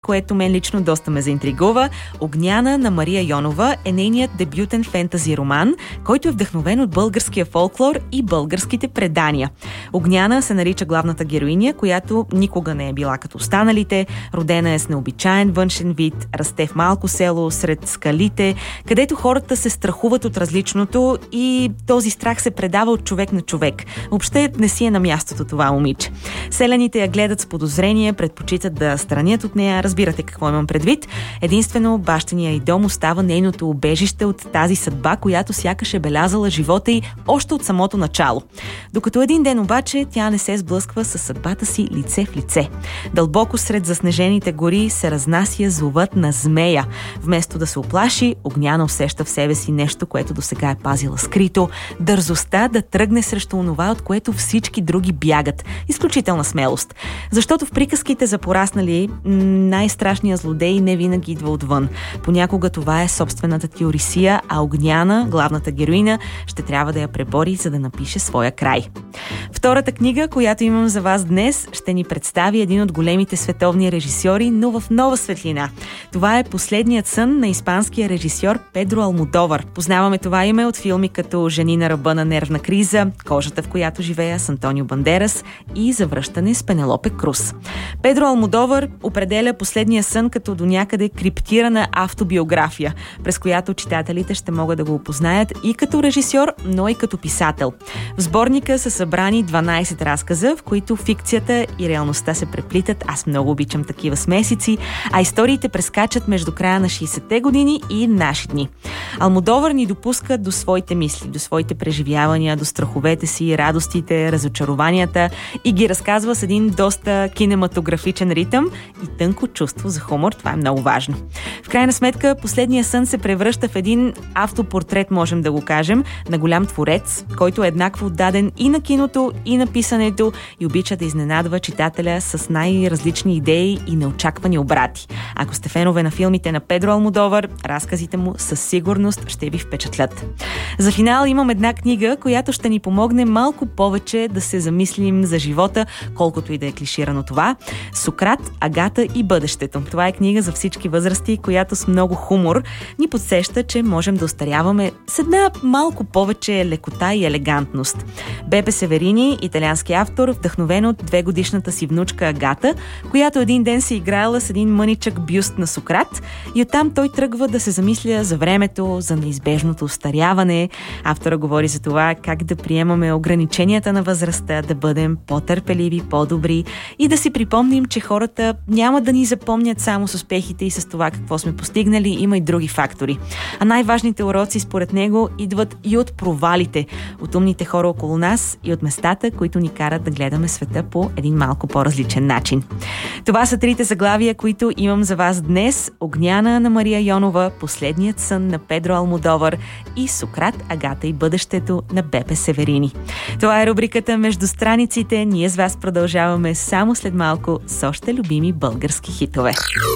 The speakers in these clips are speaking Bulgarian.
което мен лично доста ме заинтригува. Огняна на Мария Йонова е нейният дебютен фентази роман, който е вдъхновен от българския фолклор и българските предания. Огняна се нарича главната героиня, която никога не е била като останалите. Родена е с необичаен външен вид, расте в малко село сред скалите, където хората се страхуват от различното и този страх се предава от човек на човек. Въобще не си е на мястото това момиче. Селяните я гледат с подозрение, предпочитат да странят от нея. Разбирате какво имам предвид. Единствено бащиния й дом остава нейното убежище от тази съдба, която сякаш е белязала живота й още от самото начало. Докато един ден обаче тя не се сблъсква с съдбата си лице в лице. Дълбоко сред заснежените гори се разнася зовът на змея. Вместо да се оплаши, Огняна усеща в себе си нещо, което досега е пазила скрито. Дързостта да тръгне срещу онова, от което всички други бягат. Изключителна смелост. Защото в приказките за пораснали най-страшният злодей не винаги идва отвън. Понякога това е собствената ти Орисия, а Огняна, главната героиня, ще трябва да я пребори, за да напише своя край. Втората книга, която имам за вас днес, ще ни представи един от големите световни режисьори, но в нова светлина. Това е Последният сън на испанския режисьор Педро Алмодовар. Познаваме това име от филми като Жени на ръба на нервна криза, Кожата, в която живея с Антонио Бандерас и Завръщане с Пенелопе Круз. Педро Алмодовар определя Последния сън като до някъде криптирана автобиография, през която читателите ще могат да го опознаят и като режисьор, но и като писател. В сборника са събрани 12 разказа, в които фикцията и реалността се преплитат. Аз много обичам такива смесици, а историите прескачат между края на 60-те години и наши дни. Алмодовар ни допуска до своите мисли, до своите преживявания, до страховете си, радостите, разочарованията и ги разказва с един доста кинематографичен ритъм и тънко чувство за хумор. Това е много важно. В крайна сметка, Последния сън се превръща в един автопортрет, можем да го кажем, на голям творец, който е еднакво отдаден и на киното, и на писането и обича да изненадва читателя с най-различни идеи и неочаквани обрати. Ако сте фенове на филмите на Педро Алмодовар, разказите му със сигурност ще ви впечатлят. За финал имам една книга, която ще ни помогне малко повече да се замислим за живота, колкото и да е клиширано това. Сократ, Агата и бъдещето. Това е книга за всички възрасти, която с много хумор ни подсеща, че можем да остаряваме с една малко повече лекота и елегантност. Бепе Северини, италиански автор, вдъхновен от 2-годишната си внучка Агата, която един ден се играела с един мъничък бюст на Сократ и оттам той тръгва да се замисля за времето, за неизбежното остаряване. Автора говори за това как да приемаме ограниченията на възрастта, да бъдем по-търпеливи, по-добри и да си припомним, че хората няма да ни запомнят само с успехите и с това какво сме постигнали, има и други фактори. А най-важните уроци според него идват и от провалите, от умните хора около нас и от местата, които ни карат да гледаме света по един малко по-различен начин. Това са трите заглавия, които имам за вас днес. Огняна на Мария Йонова, Последният сън на Педро Алмодовар и Сократ, Агата и бъдещето на Бепе Северини. Това е рубриката Между страниците. Ние с вас продължаваме само след малко с още любими български хитове.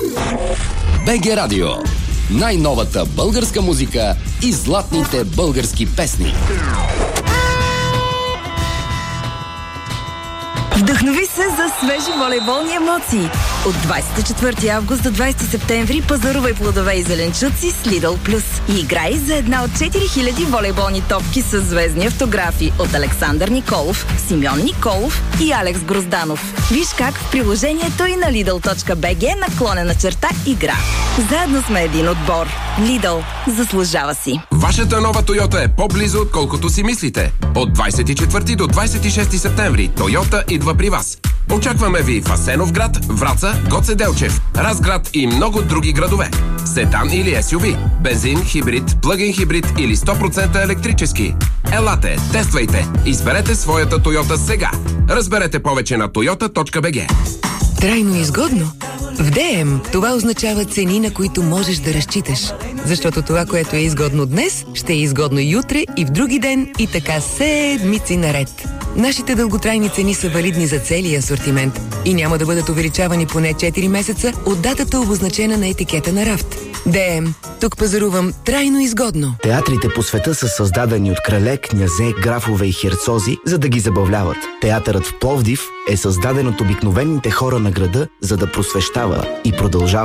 БГ Радио. Най-новата българска музика и златните български песни. Вдъхнови се за свежи волейболни емоции. От 24 август до 20 септември пазарувай плодове и зеленчуци с Lidl Plus и играй за една от 4000 волейболни топки с звездни автографи от Александър Николов, Симеон Николов и Алекс Грозданов. Виж как в приложението и на Lidl.bg/игра. Заедно сме един отбор. Lidl заслужава си. Вашата нова Тойота е по-близо, отколкото си мислите. От 24 до 26 септември Тойота идва при вас. Очакваме ви в Асеновград, Враца, Гоце Делчев, Разград и много други градове. Седан или SUV, бензин, хибрид, плъгин хибрид или 100% електрически. Елате, тествайте, изберете своята Тойота сега. Разберете повече на toyota.bg. Трайно изгодно? В ДМ това означава цени, на които можеш да разчиташ. Защото това, което е изгодно днес, ще е изгодно и утре, и в други ден, и така седмици наред. Нашите дълготрайни цени са валидни за целия асортимент и няма да бъдат увеличавани поне 4 месеца от датата, обозначена на етикета на рафт. ДМ. Тук пазарувам трайно изгодно. Театрите по света са създадени от крале, князе, графове и херцози, за да ги забавляват. Театърът в Пловдив е създаден от обикновените хора на града, за да просвещава и продължава